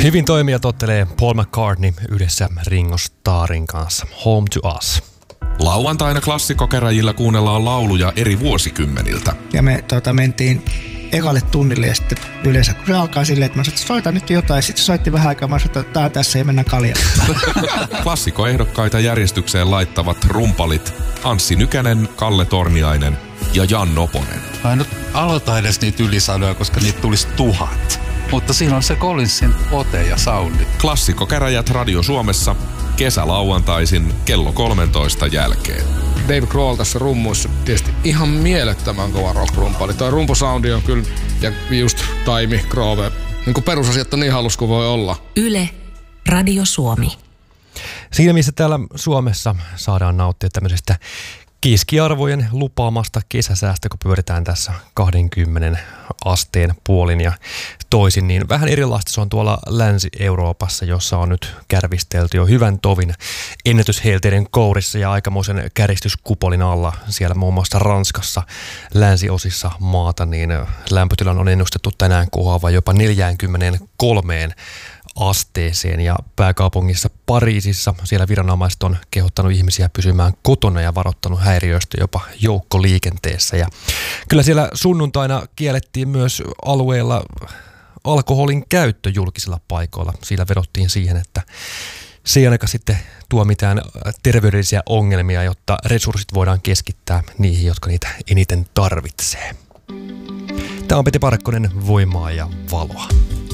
Hyvin toimia tottelee Paul McCartney yhdessä Ringo Starrin kanssa. Home to Us. Lauantaina klassikkokäräjillä kuunnellaan lauluja eri vuosikymmeniltä. Ja me mentiin ekalle tunnille ja sitten yleensä kun se alkaa silleen, että mä sanoin, että soita nyt jotain. Sitten se soitti vähän aikaa, mä sanoin, että tää tässä ja mennään kaljaan. Klassikkoehdokkaita järjestykseen laittavat rumpalit Anssi Nykänen, Kalle Torniainen ja Jan Noponen. Mä en nyt aloita edes niitä ylisanoja, koska niitä tulisi 1000. Mutta siinä on se Collinsin ote ja soundi. Klassikkokäräjät Radio Suomessa kesälauantaisin kello 13 jälkeen. Dave Grohl tässä rummuissa tietysti ihan mielettömän kova rock-rumpali. Toi rumpusoundi on kyllä, ja just Taimi, Groove, niin kuin perusasiat on niin halus kuin voi olla. Yle, Radio Suomi. Siinä missä täällä Suomessa saadaan nauttia tämmöisestä keskiarvojen lupaamasta kesäsäästä, kun pyöritään tässä 20 asteen puolin ja toisin, niin vähän erilaista se on tuolla Länsi-Euroopassa, jossa on nyt kärvistelty jo hyvän tovin ennätyshelteiden kourissa ja aikamoisen käristyskupolin alla. Siellä muun muassa Ranskassa länsiosissa maata, niin lämpötilan on ennustettu tänään kohoavan jopa 43 asteeseen ja pääkaupungissa Pariisissa siellä viranomaiset on kehottanut ihmisiä pysymään kotona ja varoittanut häiriöistä jopa joukkoliikenteessä. Ja kyllä siellä sunnuntaina kiellettiin myös alueella alkoholin käyttö julkisilla paikoilla. Siellä vedottiin siihen, että se ei ainakaan sitten tuo mitään terveydellisiä ongelmia, jotta resurssit voidaan keskittää niihin, jotka niitä eniten tarvitsee. Tämä on Peti Parkkonen, Voimaa ja valoa.